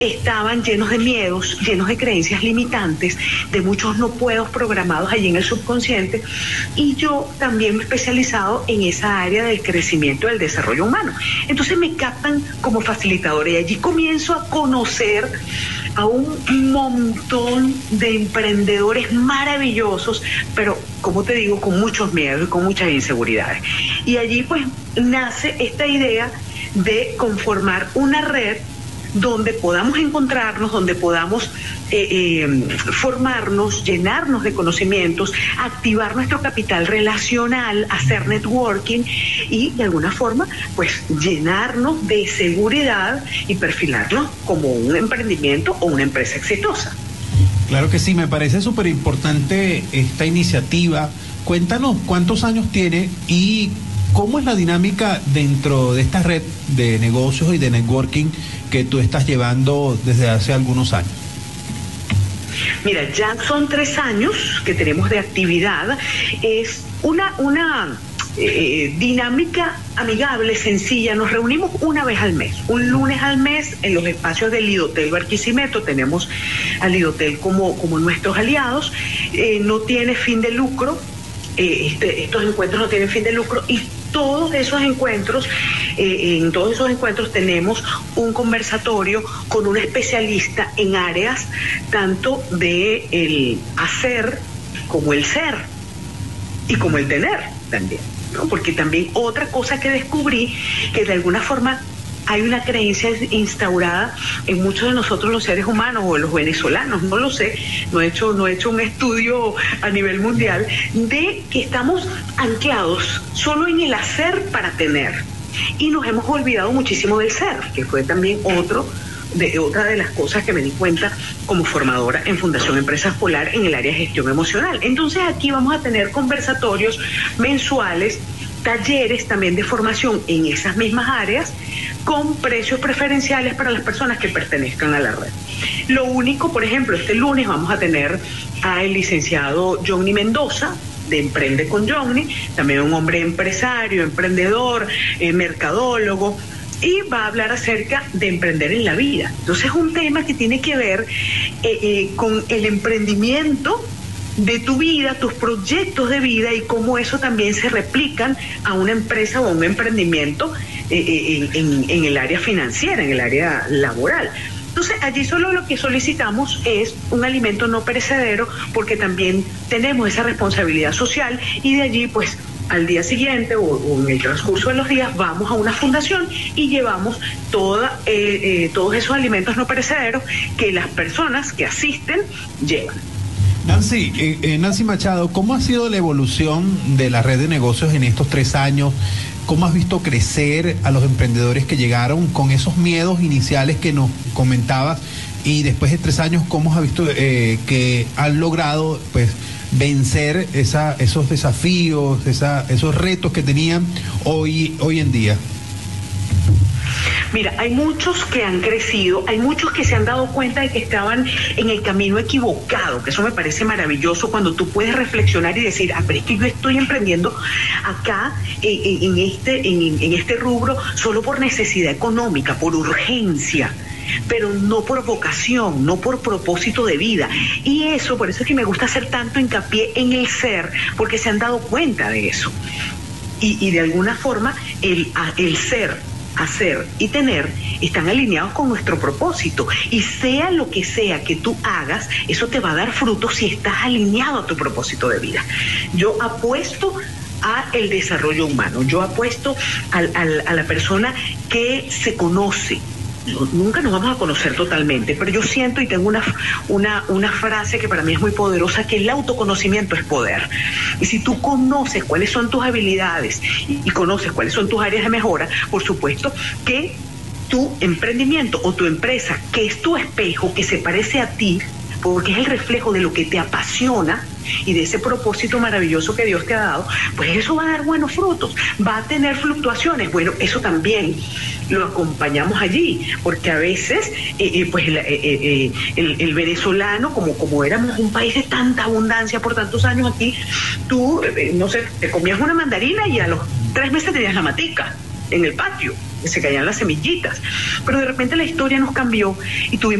estaban llenos de miedos, llenos de creencias limitantes, de muchos no puedos programados allí en el subconsciente, y yo también me he especializado en esa área del crecimiento y del desarrollo humano. Entonces me captan como facilitadora y allí comienzo a conocer a un montón de emprendedores maravillosos, pero como te digo, con muchos miedos y con muchas inseguridades. Y allí pues nace esta idea de conformar una red donde podamos encontrarnos, donde podamos formarnos, llenarnos de conocimientos, activar nuestro capital relacional, hacer networking y de alguna forma pues llenarnos de seguridad y perfilarnos como un emprendimiento o una empresa exitosa. Claro que sí, me parece súper importante esta iniciativa. Cuéntanos cuántos años tiene y cómo es la dinámica dentro de esta red de negocios y de networking que tú estás llevando desde hace algunos años. Mira, ya son 3 años que tenemos de actividad. Es una dinámica amigable, sencilla. Nos reunimos una vez al mes, un lunes al mes, en los espacios del Lidotel Barquisimeto. Tenemos al Lidotel como nuestros aliados. No tiene fin de lucro. Estos encuentros no tienen fin de lucro y todos esos encuentros, en todos esos encuentros tenemos un conversatorio con un especialista en áreas tanto de el hacer como el ser y como el tener también, ¿no? Porque también otra cosa que descubrí, que de alguna forma hay una creencia instaurada en muchos de nosotros los seres humanos o los venezolanos, no lo sé, no he hecho un estudio a nivel mundial, de que estamos anclados solo en el hacer para tener y nos hemos olvidado muchísimo del ser, que fue también otra de las cosas que me di cuenta como formadora en Fundación Empresas Polar en el área de gestión emocional. Entonces aquí vamos a tener conversatorios mensuales, talleres también de formación en esas mismas áreas con precios preferenciales para las personas que pertenezcan a la red. Lo único, por ejemplo, este lunes vamos a tener al licenciado Johnny Mendoza de Emprende con Johnny, también un hombre empresario, emprendedor, mercadólogo, y va a hablar acerca de emprender en la vida. Entonces es un tema que tiene que ver con el emprendimiento de tu vida, tus proyectos de vida y cómo eso también se replican a una empresa o a un emprendimiento en el área financiera, en el área laboral. Entonces allí solo lo que solicitamos es un alimento no perecedero porque también tenemos esa responsabilidad social y de allí pues al día siguiente o en el transcurso de los días vamos a una fundación y llevamos todos esos alimentos no perecederos que las personas que asisten llevan. Nancy Machado, ¿cómo ha sido la evolución de la red de negocios en estos 3 años? ¿Cómo has visto crecer a los emprendedores que llegaron con esos miedos iniciales que nos comentabas? Y después de 3 años, ¿cómo has visto que han logrado pues vencer esos desafíos, esos retos que tenían hoy en día? Mira, hay muchos que han crecido, hay muchos que se han dado cuenta de que estaban en el camino equivocado, que eso me parece maravilloso cuando tú puedes reflexionar y decir, pero es que yo estoy emprendiendo acá en este rubro solo por necesidad económica, por urgencia, pero no por vocación, no por propósito de vida. Y eso, por eso es que me gusta hacer tanto hincapié en el ser, porque se han dado cuenta de eso. Y de alguna forma el ser, hacer y tener están alineados con nuestro propósito y sea lo que sea que tú hagas, eso te va a dar frutos si estás alineado a tu propósito de vida. Yo apuesto a el desarrollo humano, yo apuesto a la persona que se conoce. Nunca nos vamos a conocer totalmente, pero yo siento y tengo una frase que para mí es muy poderosa, que el autoconocimiento es poder. Y si tú conoces cuáles son tus habilidades y conoces cuáles son tus áreas de mejora, por supuesto que tu emprendimiento o tu empresa, que es tu espejo, que se parece a ti, porque es el reflejo de lo que te apasiona y de ese propósito maravilloso que Dios te ha dado, pues eso va a dar buenos frutos, va a tener fluctuaciones. Bueno, eso también lo acompañamos allí, porque a veces pues el venezolano, como éramos un país de tanta abundancia por tantos años aquí, tú, no sé, te comías una mandarina y a los 3 meses tenías la matica en el patio. se caían las semillitas. Pero de repente la historia nos cambió y tuvimos